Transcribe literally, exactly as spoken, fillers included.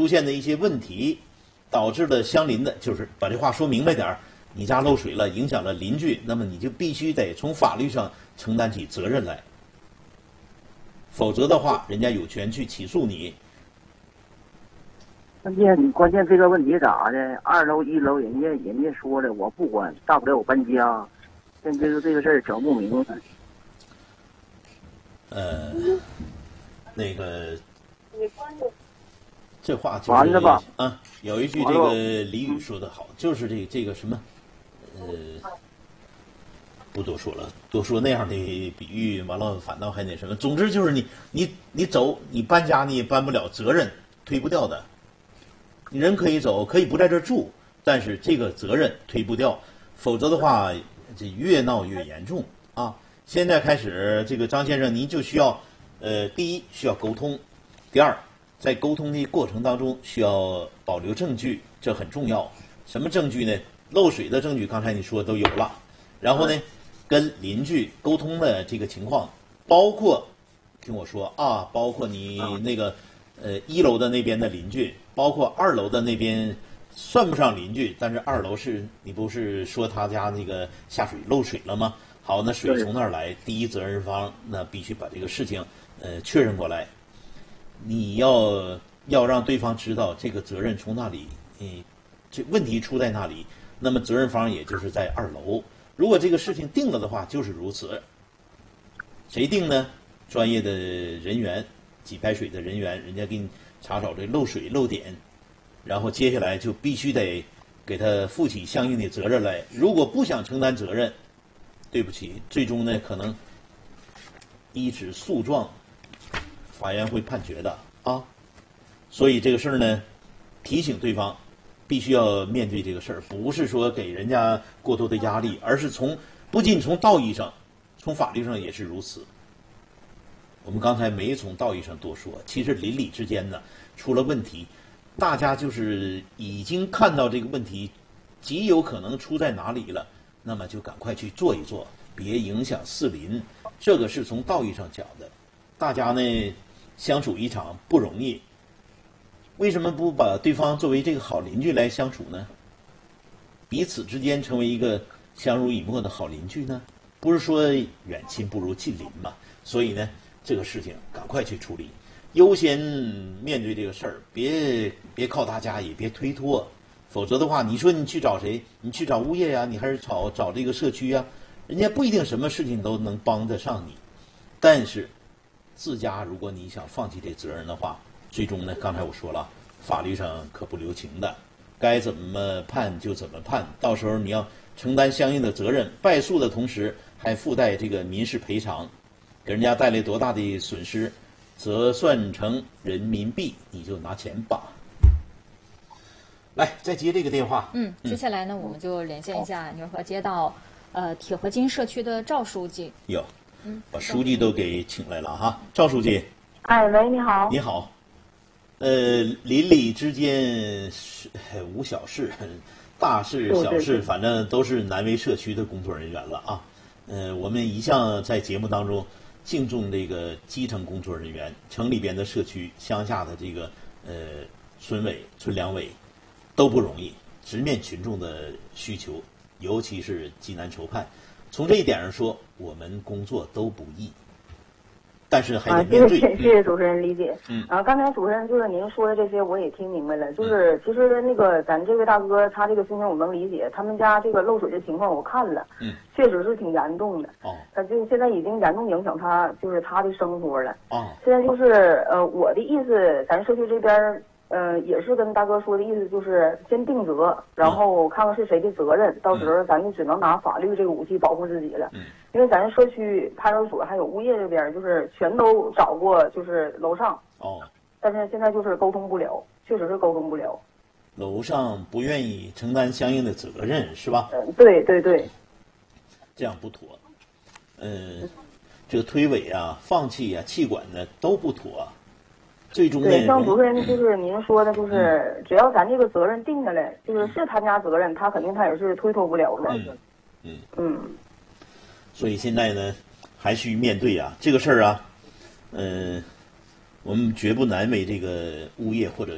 出现的一些问题，导致了相邻的，就是把这话说明白点儿，你家漏水了，影响了邻居，那么你就必须得从法律上承担起责任来，否则的话，人家有权去起诉你。 关键关键这个问题咋的？二楼一楼人家人家说了，我不管，大不了我搬家。现在这个这个事儿整不明白。 呃，那个，这话就是完了吧？ 啊，有一句这个俚语说得好，就是这这个什么，呃，不多说了，多说那样的比喻，完了反倒还那什么。总之就是你你你走，你搬家你也搬不了，责任推不掉的。你人可以走，可以不在这儿住，但是这个责任推不掉，否则的话，这越闹越严重啊！现在开始，这个张先生您就需要，呃，第一需要沟通，第二，在沟通的过程当中需要保留证据，这很重要。什么证据呢？漏水的证据，刚才你说都有了。然后呢，跟邻居沟通的这个情况，包括听我说啊，包括你那个呃一楼的那边的邻居，包括二楼的那边算不上邻居，但是二楼是你不是说他家那个下水漏水了吗？好，那水从那儿来，第一责任方那必须把这个事情呃确认过来，你要要让对方知道这个责任从哪里，嗯，这问题出在哪里，那么责任方也就是在二楼。如果这个事情定了的话，就是如此。谁定呢？专业的人员，给排水的人员，人家给你查找这漏水漏点，然后接下来就必须得给他负起相应的责任来。如果不想承担责任，对不起，最终呢可能依止诉状，法院会判决的啊。所以这个事儿呢，提醒对方必须要面对这个事儿，不是说给人家过多的压力，而是从不仅从道义上，从法律上也是如此。我们刚才没从道义上多说，其实邻里之间呢出了问题，大家就是已经看到这个问题极有可能出在哪里了，那么就赶快去做一做，别影响四邻。这个是从道义上讲的。大家呢相处一场不容易，为什么不把对方作为这个好邻居来相处呢？彼此之间成为一个相濡以沫的好邻居呢？不是说远亲不如近邻嘛？所以呢，这个事情赶快去处理，优先面对这个事儿，别别靠大家，也别推脱，否则的话，你说你去找谁？你去找物业呀，你还是找找这个社区呀？人家不一定什么事情都能帮得上你，但是自家如果你想放弃这责任的话，最终呢，刚才我说了，法律上可不留情的，该怎么判就怎么判，到时候你要承担相应的责任，败诉的同时还附带这个民事赔偿，给人家带来多大的损失，折算成人民币，你就拿钱吧。来，再接这个电话。 嗯，接下来呢，我们就连线一下牛河街道呃铁河津社区的赵书记。 有，嗯，把书记都给请来了哈，赵书记。 哎，喂，你好。 你好。呃，邻里之间是无小事，大事小事，反正都是难为社区的工作人员了啊。呃，我们一向在节目当中敬重这个基层工作人员，城里边的社区、乡下的这个呃村委、村两委都不容易，直面群众的需求，尤其是济难愁盼。从这一点上说，我们工作都不易。但是还得面对。 啊，谢谢谢谢主持人理解。嗯，啊，刚才主持人就是您说的这些，我也听明白了。就是其实那个咱这位大哥他这个心情我能理解，他们家这个漏水的情况我看了，嗯，确实是挺严重的。哦，他就现在已经严重影响他就是他的生活了。哦，现在就是呃我的意思，咱社区这边。呃，也是跟大哥说的意思，就是先定责，然后看看是谁的责任，到时候咱就只能拿法律这个武器保护自己了。嗯，因为咱社区派出所还有物业这边，就是全都找过，就是楼上。哦。但是现在就是沟通不了，确实是沟通不了。 楼上不愿意承担相应的责任，是吧？ 嗯，对对对。 这样不妥。嗯，这个推诿啊、放弃啊、气管呢都不妥。最终对，像主持人就是您说的，就是、嗯、只要咱这个责任定下来，就是是他家责任，他肯定他也是推脱不了的。嗯嗯嗯。 所以现在呢，还需面对啊这个事儿啊，嗯、呃，我们绝不难为这个物业或者